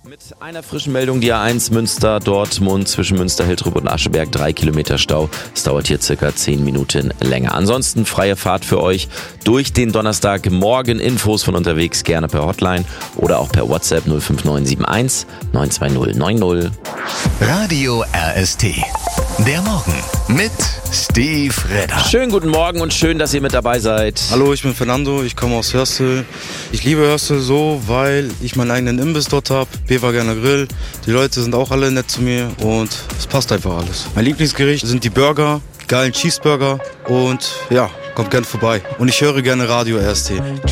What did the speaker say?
Mit einer frischen Meldung, die A1 Münster-Dortmund zwischen Münster-Hiltrop und Ascheberg, 3 Kilometer Stau. Es dauert hier circa 10 Minuten länger. Ansonsten freie Fahrt für euch durch den Donnerstagmorgen. Infos von unterwegs gerne per Hotline oder auch per WhatsApp 05971 920 90. Radio RST. Der Morgen mit Steve Redder. Schönen guten Morgen und schön, dass ihr mit dabei seid. Hallo, ich bin Fernando, ich komme aus Hörstel. Ich liebe Hörstel so, weil ich meinen eigenen Imbiss dort habe, Bevergerner Grill. Die Leute sind auch alle nett zu mir und es passt einfach alles. Mein Lieblingsgericht sind die Burger, geilen Cheeseburger und ja, kommt gerne vorbei. Und ich höre gerne Radio RST.